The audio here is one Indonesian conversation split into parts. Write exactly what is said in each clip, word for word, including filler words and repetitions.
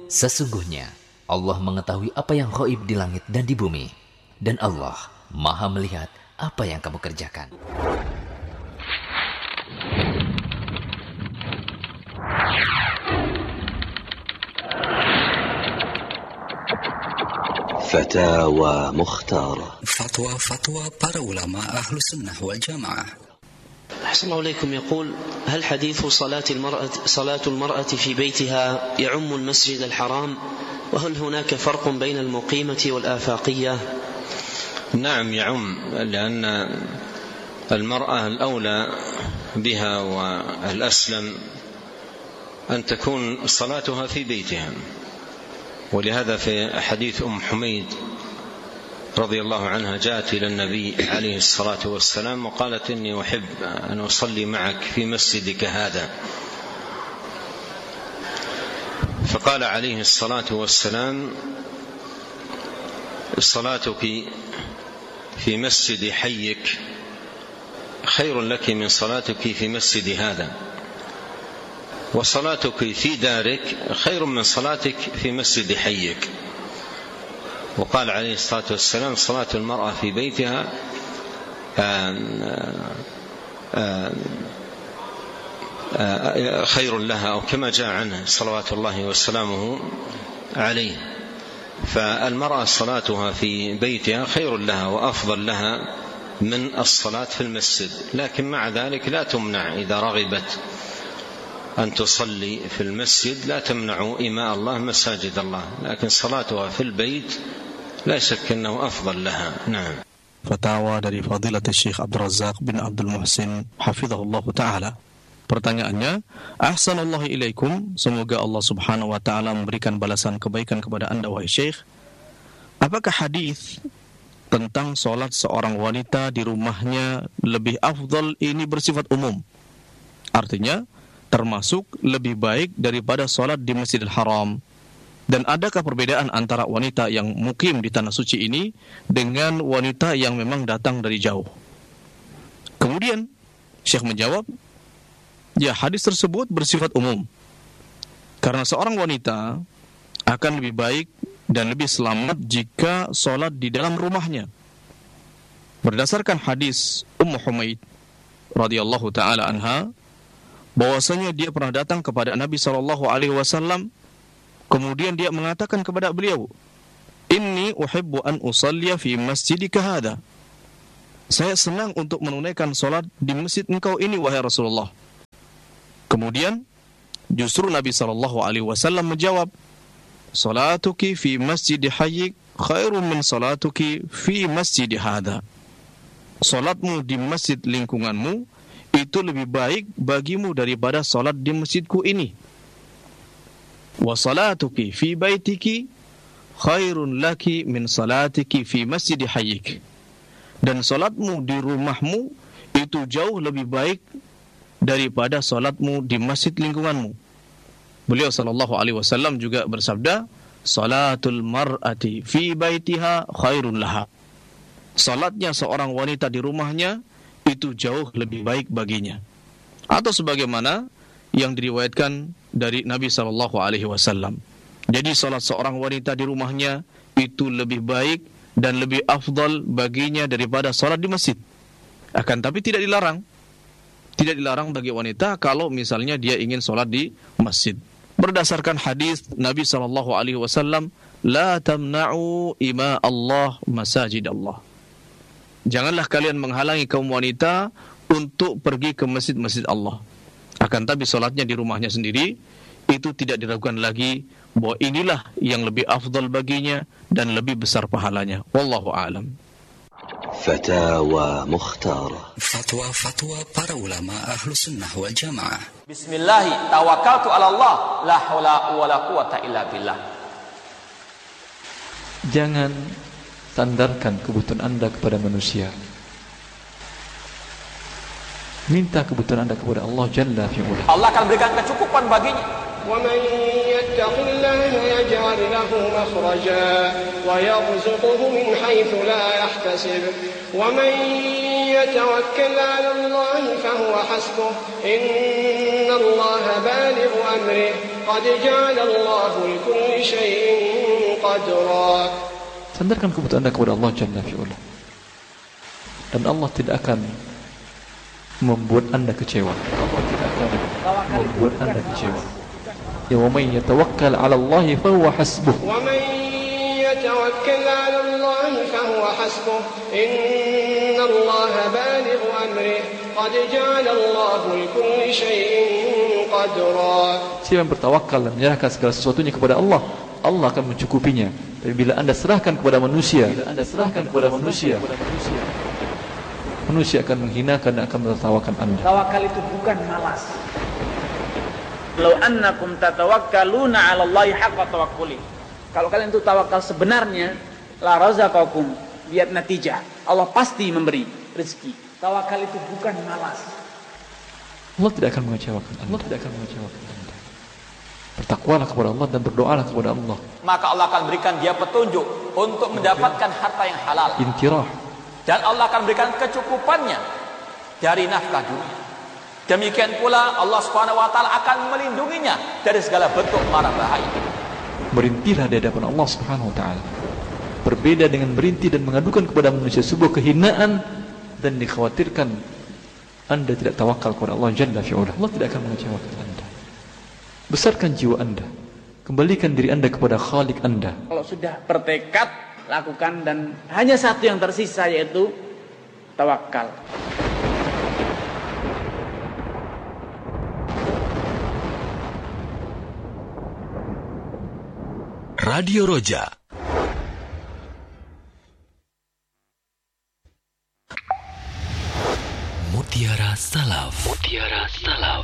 Sesungguhnya Allah mengetahui apa yang ghaib di langit dan di bumi, dan Allah Maha melihat apa yang kamu kerjakan. Fatawa Mukhtarah. Fatwa-fatwa para ulama ahlu sunnah wal jamaah. أحسن الله إليكم. يقول: هل حديث صلاة المرأة صلاة المرأة في بيتها يعم المسجد الحرام؟ وهل هناك فرق بين المقيمة والآفاقية؟ نعم يعم، لأن المرأة الأولى بها والأسلم أن تكون صلاتها في بيتها، ولهذا في حديث أم حميد رضي الله عنها جاءت إلى النبي عليه الصلاة والسلام وقالت: إني أحب أن أصلي معك في مسجدك هذا، فقال عليه الصلاة والسلام: صلاتك في مسجد حيك خير لك من صلاتك في مسجد هذا، وصلاتك في دارك خير من صلاتك في مسجد حيك. وقال عليه الصلاة والسلام: صلاة المرأة في بيتها خير لها، أو كما جاء عنه صلوات الله وسلامه عليه. فالمرأة صلاتها في بيتها خير لها وأفضل لها من الصلاة في المسجد، لكن مع ذلك لا تمنع إذا رغبت أن تصلي في المسجد، لا تمنع إماء الله مساجد الله، لكن صلاتها في البيت لا شك أنه أفضل لها. نعم. Fatwa dari Fadilatul Syekh Abdul Razak bin Abdul Muhsin hafizahullah ta'ala. Pertanyaannya, Ahsanallahu ilaikum, semoga Allah subhanahu wa ta'ala memberikan balasan kebaikan kepada anda wahai Syekh. Apakah hadis tentang solat seorang wanita di rumahnya lebih afdal ini bersifat umum? Artinya termasuk lebih baik daripada solat di Masjidil Haram. Dan adakah perbedaan antara wanita yang mukim di tanah suci ini dengan wanita yang memang datang dari jauh? Kemudian Syekh menjawab, ya, hadis tersebut bersifat umum, karena seorang wanita akan lebih baik dan lebih selamat jika solat di dalam rumahnya. Berdasarkan hadis Ummu Humaid radhiyallahu ta'ala anha, bahwasanya dia pernah datang kepada Nabi sallallahu alaihi wasallam, kemudian dia mengatakan kepada beliau, "Inni uhibbu an usalliya fi masjidika hadha." Saya senang untuk menunaikan salat di masjid engkau ini wahai Rasulullah. Kemudian justru Nabi sallallahu alaihi wasallam menjawab, "Salatuki fi masjid hayyik khairun min salatuki fi masjid hadha." Salatmu di masjid lingkunganmu itu lebih baik bagimu daripada salat di masjidku ini. Wa salatuki fi baitiki khairun laki min salatiki fi masjid hayyik. Dan salatmu di rumahmu itu jauh lebih baik daripada salatmu di masjid lingkunganmu. Beliau sallallahu alaihi wasallam juga bersabda, salatul mar'ati fi baitiha khairun laha. Salatnya seorang wanita di rumahnya itu jauh lebih baik baginya. Atau sebagaimana yang diriwayatkan dari Nabi sallallahu alaihi wasallam. Jadi salat seorang wanita di rumahnya itu lebih baik dan lebih afdal baginya daripada salat di masjid. Akan tapi tidak dilarang. Tidak dilarang bagi wanita kalau misalnya dia ingin salat di masjid. Berdasarkan hadis Nabi sallallahu alaihi wasallam, la tamna'u ima Allah masajid Allah. Janganlah kalian menghalangi kaum wanita untuk pergi ke masjid-masjid Allah. Akan tapi salatnya di rumahnya sendiri itu tidak diragukan lagi bahwa inilah yang lebih afdal baginya dan lebih besar pahalanya. Wallahu a'lam. Fatawa Mukhtarah. Fatwa-fatwa para ulama ahlu sunnah wal jamaah. Bismillah, tawakkaltu ala Allah, la haula wala quwata illa billah. Jangan sandarkan kebutuhan Anda kepada manusia. Minta kebutuhan Anda kepada Allah Jalla fi'ula. Allah akan berikan kecukupan baginya. وَمَنْ يَتَّقِ اللَّهَ يَجْعَلْ لَهُ مَخْرَجًا وَيَرْزُقْهُ مِنْ حَيْثُ لَا يَحْتَسِبُ وَمَنْ يَتَوَكَّلْ عَلَى اللَّهِ فَهُوَ حَسْبُهُ إِنَّ اللَّهَ بَالِغُ أَمْرِهِ قد جعل الله لكل شيء قدرا. Sandarkan kebutuhan Anda kepada Allah Jalla fi'ula. Dan Allah tidak akan membuat Anda kecewa. Allah tidak akan membuat Anda kecewa. Ya wa man yatawakkal 'ala Allah fa huwa hasbuh. Wa man yatawakkal 'ala Allah fa huwa hasbuh. Inna Allah balighu amrih. Qad ja'ala Allah likulli shay'in qadra. Siapa yang bertawakal dan menyerahkan segala sesuatunya kepada Allah, Allah akan mencukupinya. Tapi bila Anda serahkan kepada manusia, bila Anda serahkan kepada manusia, manusia akan menghinakan dan akan menertawakan Anda. Tawakal itu bukan malas. Law annakum tatawakkaluna 'ala Allahi haqqa tawakkuli. Kalau kalian itu tawakal sebenarnya, la razaqakum biat natijah. Allah pasti memberi rezeki. Tawakal itu bukan malas. Allah tidak akan mengecewakan Anda. Allah tidak akan mengecewakan Anda. Bertakwalah kepada Allah dan berdoalah kepada Allah. Maka Allah akan berikan dia petunjuk untuk mendapatkan harta yang halal. Intirah. Dan Allah akan berikan kecukupannya dari nafkah dunia. Demikian pula Allah Subhanahu wa taala akan melindunginya dari segala bentuk mara bahaya. Merintihlah di hadapan Allah Subhanahu wa taala. Berbeda dengan merintih dan mengadukan kepada manusia sebuah kehinaan dan dikhawatirkan Anda tidak tawakal kepada Allah Jalla fi'ula. Allah tidak akan mengecewakan Anda. Besarkan jiwa Anda. Kembalikan diri Anda kepada Khalik Anda. Kalau sudah bertekad, lakukan, dan hanya satu yang tersisa, yaitu tawakal. Radio Roja. Mutiara Salaf. Mutiara Salaf.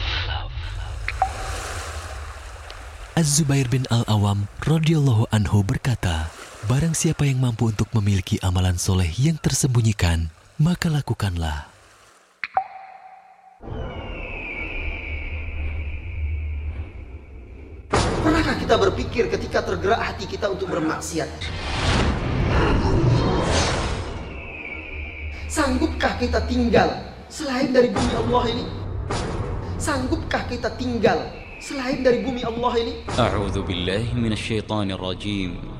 Az-Zubair bin Al-Awam radhiyallahu anhu berkata, barang siapa yang mampu untuk memiliki amalan soleh yang tersembunyikan, maka lakukanlah. Pernahkah kita berpikir ketika tergerak hati kita untuk bermaksiat? Sanggupkah kita tinggal selain dari bumi Allah ini? Sanggupkah kita tinggal selain dari bumi Allah ini? A'udzu billahi minasyaitonir rajim.